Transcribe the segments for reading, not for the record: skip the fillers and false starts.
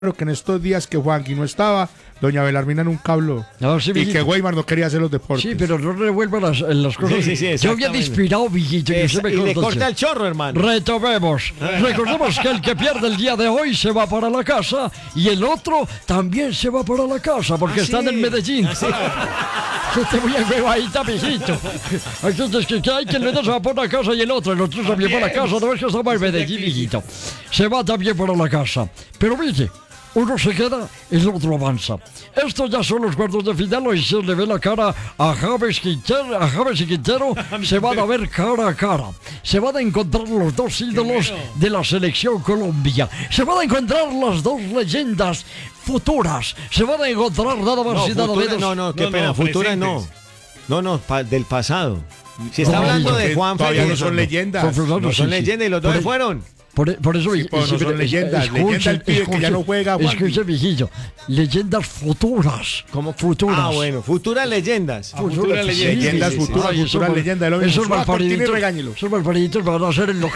Pero que en estos días que Juanqui no estaba, doña Belarmina nunca habló. No, sí, y que Weimar no quería hacer los deportes. Sí, pero no revuelva las cosas. Sí, Yo había inspirado, mijito. Y le corta el chorro, hermano. Retomemos. Recordemos que el que pierde el día de hoy se va para la casa y el otro también se va para la casa porque están en Medellín. Usted muy huevadita, mijito. Entonces, que hay quien le da se va para la casa y el otro también para la casa. No es que estamos en Medellín, mijito. Se va también para la casa. Pero mire, uno se queda, el otro avanza. Estos ya son los cuartos de final. Hoy se le ve la cara a James y Quintero. Se van a ver cara a cara. Se van a encontrar los dos ídolos de la selección Colombia. Se van a encontrar las dos leyendas futuras. Se van a encontrar nada más y nada menos. Qué pena, futuras no. Del pasado. Si está hablando de Juan Todavía no son leyendas. No son leyendas y los dos fueron. Por eso sí, no son leyendas. Leyenda el pibe que ya no juega. Escuche, viejillo. Leyendas futuras. ¿Cómo futuras? Ah, bueno, futuras leyendas. Futuras leyendas, futuras leyendas. Esos malpariditos van a hacer en lo que...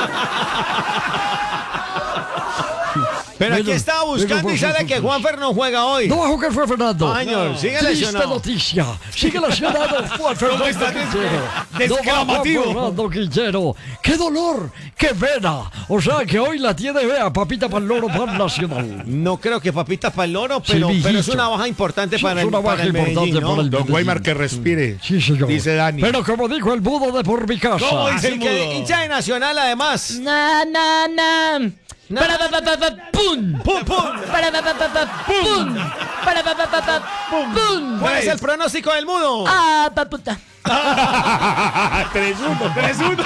Pero aquí estaba buscando y sale que Juanfer no juega hoy. No va a jugar fue Fernando. Señor, sigue lesionado. Triste noticia. Sigue lesionado Juan Fernando Quintero. Desclamativo. Fernando Quintero. ¡Qué dolor! ¡Qué pena! O sea que hoy la tiene, vea, papita para el loro para el Nacional. No creo que papita para el loro, pero es una baja importante para el Medellín, ¿no? Don Weimar que respire. Sí, señor. Dice Dani. Pero como dijo el Budo de por mi casa. ¿Cómo dice el que hincha de Nacional además? ¡Pum! ¡Pum, pum! ¡Pum! ¿Cuál es el pronóstico del Mudo? ¡Ah, paputa! 3-1.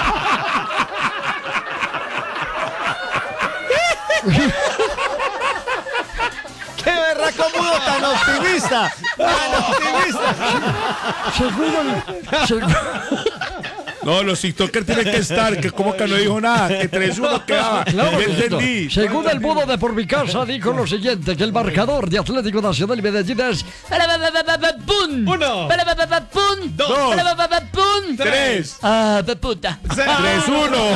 ¡Qué berraco Mudo tan optimista! No, los TikTokers tienen que estar, que como que no dijo nada, que 3-1 quedaba. Claro, yo entendí. Según el Budo de por mi casa, dijo lo siguiente, que el marcador de Atlético Nacional y Medellín es... ¡Pum! 1, ¡Pum! 2, ¡Pum! 3. ¡Ah, de puta! 3-1.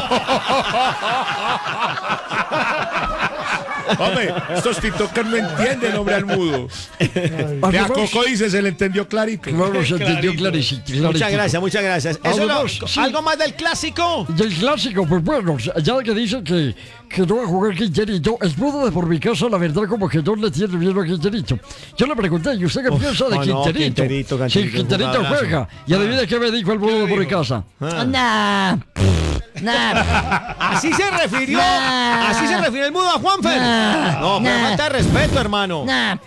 Hombre, estos TikTokers no entienden, hombre, al mudo. A Coco dice, se le entendió clarito. Claro, se entendió clarísimo. Muchas gracias. ¿Algo más del clásico? Del clásico, pues bueno, ya que dicen que no va a jugar Quinterito, el Budo de por mi casa, la verdad, como que no le tiene miedo a Quinterito. Yo le pregunté, ¿y usted qué piensa de Quinterito? Si Quinterito juega. Y adivina qué me dijo el Budo de por mi casa. Así se refirió el Mudo a Juanfer. No, pero falta de respeto, hermano.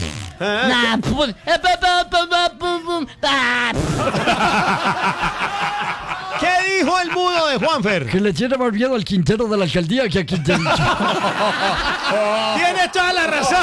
¿Qué dijo el Mudo de Juanfer? Que le tiene más miedo al Quintero de la alcaldía que a Quinterito. Tiene toda la razón.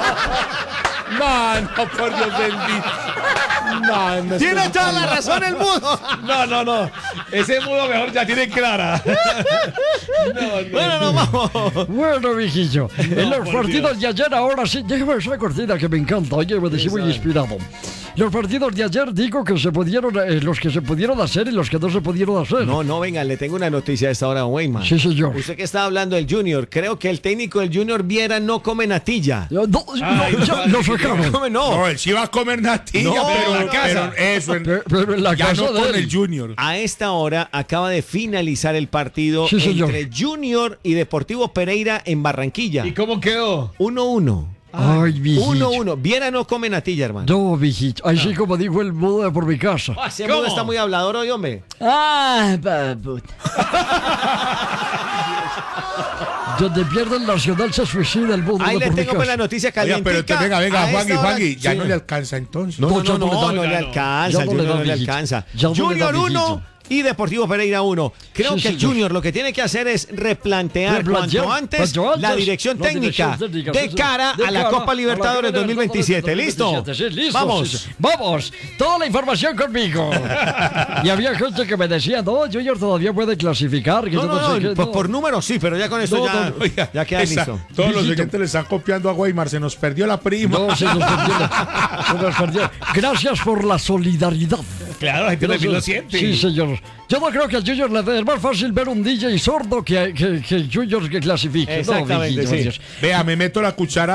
No, por Dios bendito. No, tiene toda la razón el Mudo. No. Ese Mudo mejor ya tiene clara. Bueno, nos vamos. Bueno, viejillo. En los partidos de ayer, ahora sí, déjame esa cortina que me encanta. Oye, me decía muy inspirado. Los partidos de ayer digo que se pudieron, los que se pudieron hacer y los que no se pudieron hacer. No, venga, le tengo una noticia a esta hora, Weimar. Sí, señor. Usted que está hablando del Junior, creo que el técnico del Junior Viera no come natilla. No, ya lo sacaron. No, él sí va a comer natilla, No, pero en la casa. Pero en la ya casa no de con él. el Junior. A esta hora acaba de finalizar el partido entre Junior y Deportivo Pereira en Barranquilla. ¿Y cómo quedó? 1-1. Ay, viejito. 1-1. Viera no come natilla, hermano. No, viejito. Así como dijo el Budo de por mi casa. Ese Mudo está muy hablador hoy, hombre. Puta. Donde pierde el Nacional se suicida el Budo. Ahí le tengo buena noticia caliente. Pero venga, Juanqui, ya no le alcanza entonces. No le alcanza. El Junior no le alcanza. Junior 1 y Deportivo Pereira 1. Creo que el Junior lo que tiene que hacer es replantear cuanto antes la dirección técnica de cara a la Copa Libertadores 2027. ¿Listo? Vamos. Toda la información conmigo. Y había gente que me decía, no, Junior todavía puede clasificar. Pues por números sí, pero ya con esto ya queda listo. Todos los oyentes le están copiando a Weimar. Se nos perdió la prima. No, se nos perdió. Gracias por la solidaridad. Claro, la gente también lo siente. Sí, señor. Yo no creo que al Junior le es más fácil ver un DJ sordo que el Junior que clasifique. Exactamente, no, sí. Vea, me meto la cuchara